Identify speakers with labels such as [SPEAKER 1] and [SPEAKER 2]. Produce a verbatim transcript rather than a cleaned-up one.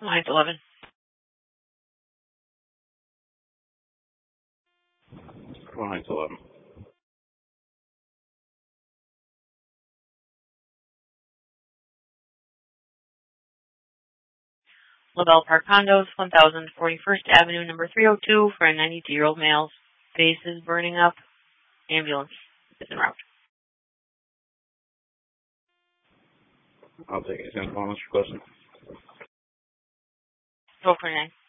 [SPEAKER 1] Lines eleven.
[SPEAKER 2] Lines eleven.
[SPEAKER 1] LaBelle Park Condos, one thousand forty-first Avenue, number three oh two, for a ninety-two-year-old male. Face is burning up. Ambulance is en route.
[SPEAKER 2] I'll take it. Is that Mister Question?
[SPEAKER 1] twelve twenty-nine.